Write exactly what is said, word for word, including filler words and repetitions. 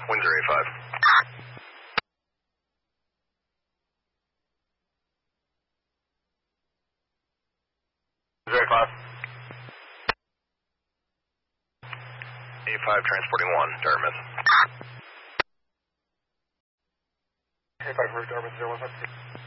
Windsor A five. Windsor A five. A five transporting one, Dartmouth. A five for Dartmouth, zero one five.